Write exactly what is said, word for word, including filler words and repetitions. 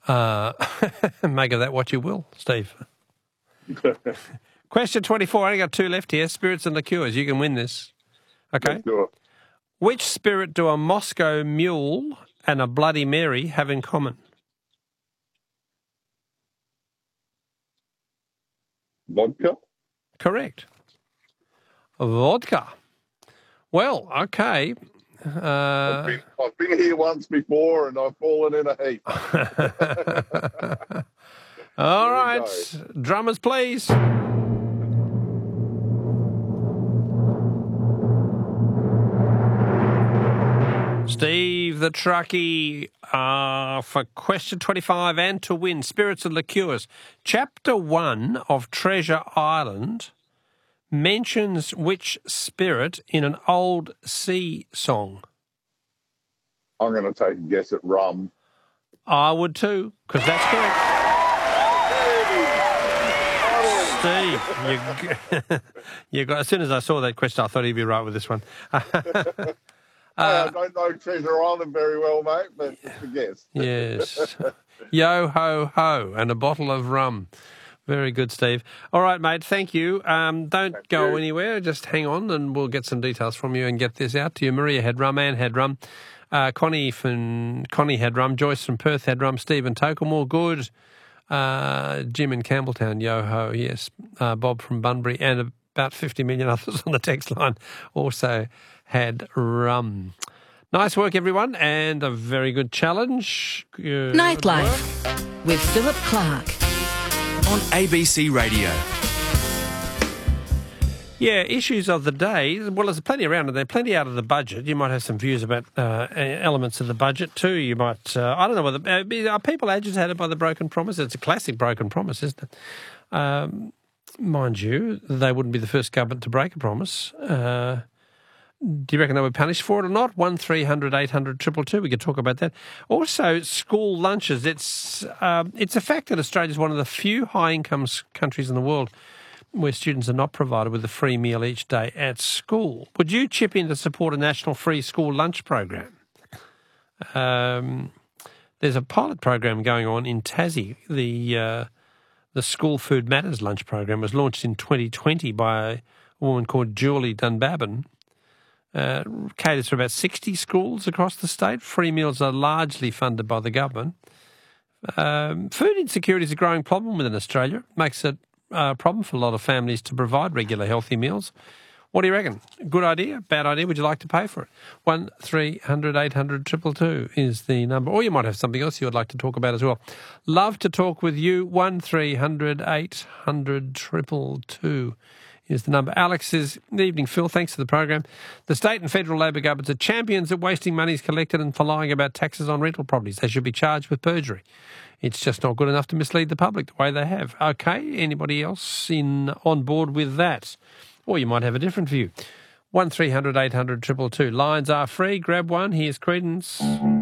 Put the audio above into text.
Uh, make of that what you will, Steve. Question twenty-four. I only got two left here. Spirits and liqueurs. You can win this. Okay. Sure. Which spirit do a Moscow Mule and a Bloody Mary have in common? Vodka? Correct. Vodka. Well, okay. Uh, I've, been, I've been here once before and I've fallen in a heap. All right. Drummers, please. Steve the Truckee uh, for question twenty-five and to win Spirits and Liqueurs. Chapter one of Treasure Island mentions which spirit in an old sea song? I'm going to take a guess at rum. I would too, because that's correct. Steve, you, you got, as soon as I saw that question, I thought he'd be right with this one. Uh, I don't know Treasure Island very well, mate, but it's a guess. Yes. Yo, ho, ho, and a bottle of rum. Very good, Steve. All right, mate, thank you. Um, don't thank go you. anywhere. Just hang on and we'll get some details from you and get this out to you. Maria had rum, Anne had rum. Uh, Connie from Connie had rum. Joyce from Perth had rum. Stephen Tokemore, good. Uh, Jim in Campbelltown, yo, ho, yes. Uh, Bob from Bunbury and about fifty million others on the text line also had rum. Nice work, everyone, and a very good challenge. Good Nightlife work. With Philip Clark on A B C Radio. Yeah, issues of the day. Well, there's plenty around, and there are plenty out of the budget. You might have some views about uh, elements of the budget too. You might, uh, I don't know, whether uh, are people agitated by the broken promise? It's a classic broken promise, isn't it? Um, mind you, they wouldn't be the first government to break a promise. Uh, Do you reckon they were punished for it or not? one three hundred eight hundred two two two. We could talk about that. Also, school lunches. It's um, it's a fact that Australia is one of the few high-income countries in the world where students are not provided with a free meal each day at school. Would you chip in to support a national free school lunch program? Um, there's a pilot program going on in Tassie. The uh, the School Food Matters lunch program was launched in twenty twenty by a woman called Julie Dunbabin. Uh, caters for about sixty schools across the state. Free meals are largely funded by the government. Um, food insecurity is a growing problem within Australia. It makes it a problem for a lot of families to provide regular healthy meals. What do you reckon? Good idea? Bad idea? Would you like to pay for it? one three hundred eight hundred two two two is the number. Or you might have something else you would like to talk about as well. Love to talk with you. one three hundred eight hundred two two two. Is the number. Alex says, good evening, Phil. Thanks for the program. The state and federal Labor governments are champions of wasting monies collected and for lying about taxes on rental properties. They should be charged with perjury. It's just not good enough to mislead the public the way they have. Okay, anybody else in on board with that? Or you might have a different view. one three hundred eight hundred two two two. Lines are free. Grab one. Here's Creedence.